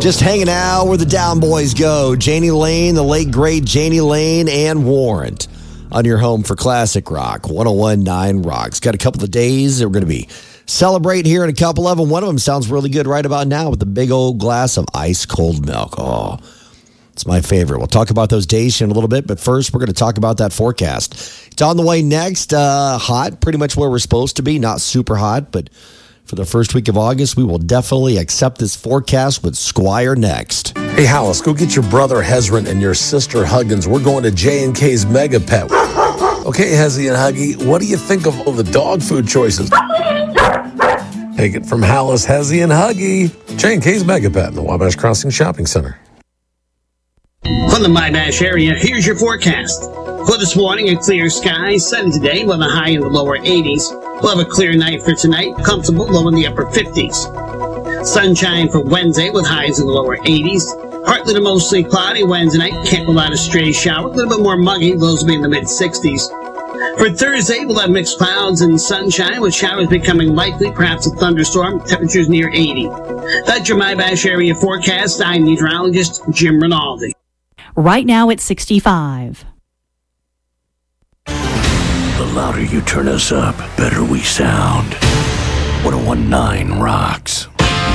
Just hanging out where the Down Boys go. Janie Lane, the late great Janie Lane, and Warrant on your home for classic rock. 101.9 Rocks. Got a couple of days that we're going to be celebrating here in a couple of them. One of them sounds really good right about now with the big old glass of ice cold milk. Oh, it's my favorite. We'll talk about those days in a little bit, but first we're going to talk about that forecast. It's on the way next. Hot, pretty much where we're supposed to be. Not super hot, but for the first week of August, we will definitely accept this forecast with Squire next. Hey, Hollis, go get your brother Hezron and your sister Huggins. We're going to J&K's Mega Pet. Okay, Hezzy and Huggy, what do you think of all the dog food choices? Take it from Hollis, Hezzy, and Huggy. J&K's Mega Pet in the Wabash Crossing Shopping Center. From the Wabash area, here's your forecast. For this morning, a clear sky, sunny today with a high in the lower 80s. We'll have a clear night for tonight, comfortable low in the upper 50s. Sunshine for Wednesday with highs in the lower 80s. Partly to mostly cloudy Wednesday night, can't rule out a stray shower, a little bit more muggy, those will be in the mid-60s. For Thursday, we'll have mixed clouds and sunshine with showers becoming likely, perhaps a thunderstorm, temperatures near 80. That's your Wabash area forecast. I'm meteorologist Jim Rinaldi. Right now it's 65. The louder you turn us up, better we sound. 101.9 Rocks.